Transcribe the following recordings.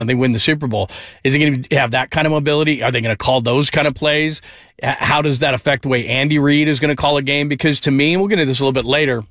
they win the Super Bowl. Is he going to have that kind of mobility? Are they going to call those kind of plays? How does that affect the way Andy Reid is going to call a game? Because to me, and we'll get into this a little bit later,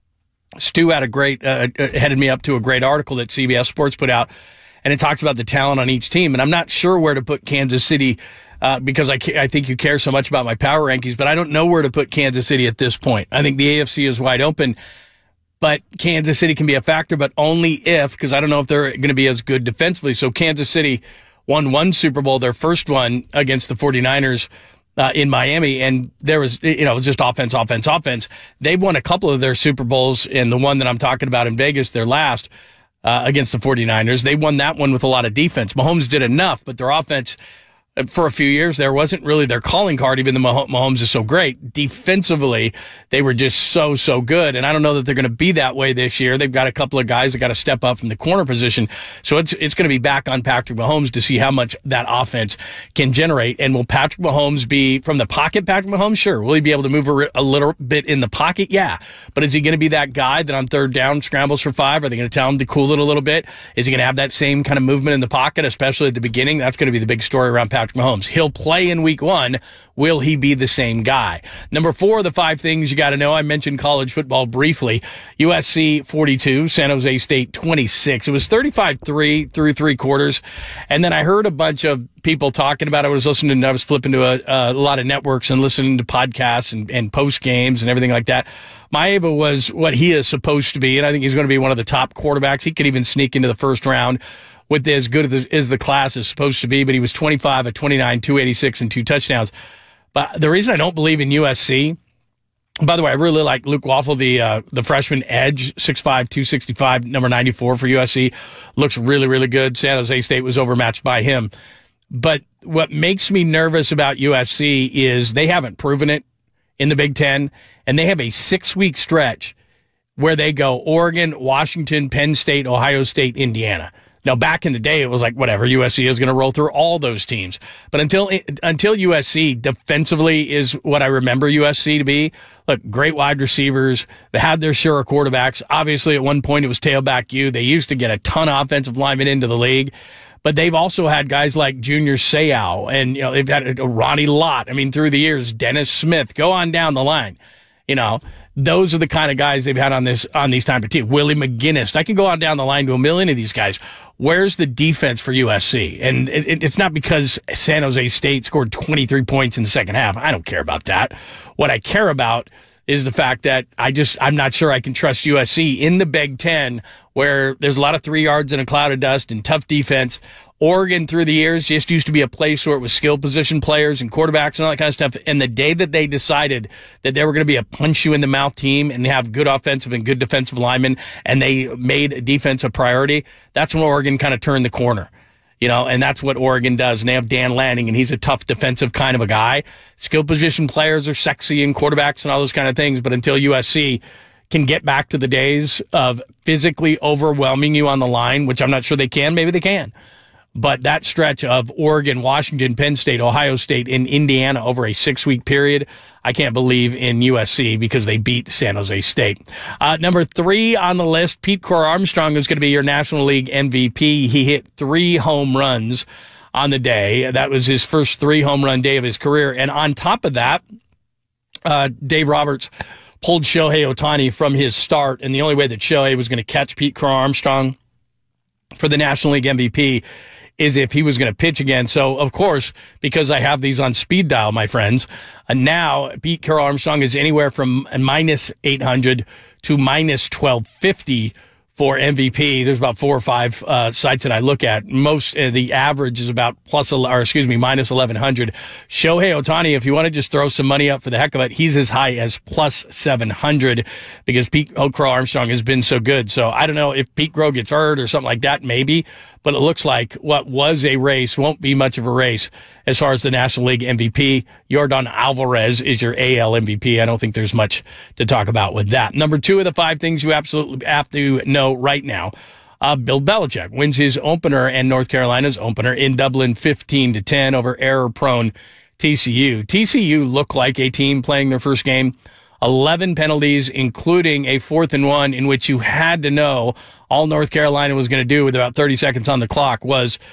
Stu had headed me up to a great article that CBS Sports put out, and it talks about the talent on each team. And I'm not sure where to put Kansas City because I think you care so much about my power rankings, but I don't know where to put Kansas City at this point. I think the AFC is wide open. But Kansas City can be a factor, but only if, because I don't know if they're going to be as good defensively. So Kansas City won one Super Bowl, their first one against the 49ers in Miami, and there was, it was just offense. They've won a couple of their Super Bowls, and the one that I'm talking about in Vegas, their last, against the 49ers, they won that one with a lot of defense. Mahomes did enough, but their offense for a few years there wasn't really their calling card, even though Mahomes is so great. Defensively, they were just so good, and I don't know that they're going to be that way this year. They've got a couple of guys that got to step up from the corner position, so it's going to be back on Patrick Mahomes to see how much that offense can generate. And will Patrick Mahomes be from the pocket Patrick Mahomes? Sure. Will he be able to move a little bit in the pocket? Yeah. But is he going to be that guy that on third down scrambles for 5? Are they going to tell him to cool it a little bit? Is he going to have that same kind of movement in the pocket, especially at the beginning? That's going to be the big story around Patrick Mahomes. He'll play in week 1. Will he be the same guy? Number 4 of the 5 things you got to know. I mentioned college football briefly. USC 42, San Jose State 26. It was 35-3 through 3 quarters. And then I heard a bunch of people talking about it. I was flipping to a lot of networks and listening to podcasts and post games and everything like that. Maeva was what he is supposed to be, and I think he's going to be one of the top quarterbacks. He could even sneak into the first round with as good as the class is supposed to be, but he was 25 at 29, 286 and 2 touchdowns. But the reason I don't believe in USC, by the way, I really like Luke Waffle, the freshman edge, 6'5", 265, number 94 for USC. Looks really, really good. San Jose State was overmatched by him. But what makes me nervous about USC is they haven't proven it in the Big Ten, and they have a 6-week stretch where they go Oregon, Washington, Penn State, Ohio State, Indiana. Now, back in the day, it was like, whatever, USC is going to roll through all those teams. But until USC defensively is what I remember USC to be, look, great wide receivers. They had their share of quarterbacks. Obviously, at one point, it was tailback U. They used to get a ton of offensive linemen into the league. But they've also had guys like Junior Seau, and they've had Ronnie Lott. I mean, through the years, Dennis Smith. Go on down the line. Those are the kind of guys they've had on these type of teams. Willie McGinnis. I can go on down the line to a million of these guys. Where's the defense for USC? And it's not because San Jose State scored 23 points in the second half. I don't care about that. What I care about is the fact that I'm not sure I can trust USC in the Big Ten, where there's a lot of 3 yards in a cloud of dust and tough defense. Oregon through the years just used to be a place where it was skill position players and quarterbacks and all that kind of stuff. And the day that they decided that they were going to be a punch you in the mouth team and have good offensive and good defensive linemen, and they made defense a priority, that's when Oregon kind of turned the corner. And that's what Oregon does. And they have Dan Lanning, and he's a tough defensive kind of a guy. Skill position players are sexy and quarterbacks and all those kind of things. But until USC can get back to the days of physically overwhelming you on the line, which I'm not sure they can, maybe they can. But that stretch of Oregon, Washington, Penn State, Ohio State, and Indiana over a 6-week period, I can't believe in USC because they beat San Jose State. Number 3 on the list, Pete Crow-Armstrong is going to be your National League MVP. He hit 3 home runs on the day. That was his first 3 home run day of his career. And on top of that, Dave Roberts pulled Shohei Ohtani from his start. And the only way that Shohei was going to catch Pete Crow-Armstrong for the National League MVP is if he was going to pitch again. So, of course, because I have these on speed dial, my friends, now Pete Crow-Armstrong is anywhere from minus 800 to minus 1250 for MVP. There's about 4 or 5 sites that I look at. The average is about minus 1100. Shohei Ohtani, if you want to just throw some money up for the heck of it, he's as high as plus 700 because Pete Crow-Armstrong has been so good. So I don't know if Pete Crow gets hurt or something like that, maybe. But it looks like what was a race won't be much of a race as far as the National League MVP. Yordan Alvarez is your AL MVP. I don't think there's much to talk about with that. Number 2 of the 5 things you absolutely have to know right now. Bill Belichick wins his opener and North Carolina's opener in Dublin 15-10 over error-prone TCU. TCU looked like a team playing their first game 11 penalties, including a 4th and 1 in which you had to know all North Carolina was going to do with about 30 seconds on the clock was